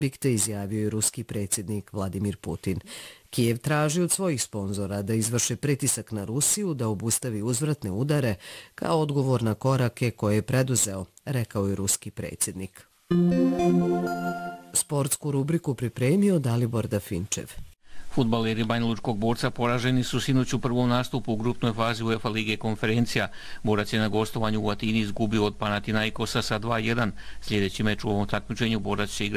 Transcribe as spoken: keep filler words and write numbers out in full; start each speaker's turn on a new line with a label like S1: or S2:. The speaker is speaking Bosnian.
S1: konflikte, izjavio je ruski predsjednik Vladimir Putin. Kijev traži od svojih sponzora da izvrše pritisak na Rusiju da obustavi uzvratne udare kao odgovor na korake koje je preduzeo, rekao je ruski predsjednik. Sportsku rubriku pripremio Dalibor Dafinčev.
S2: Fudbaleri Banjalučkog Borca poraženi su sinoć u prvom nastupu u grupnoj fazi UEFA Lige konferencija. Borac je na gostovanju u Atini izgubio od Panathinaikosa sa dva jedan. Sljedeći meč u ovom takmičenju Borac će igrati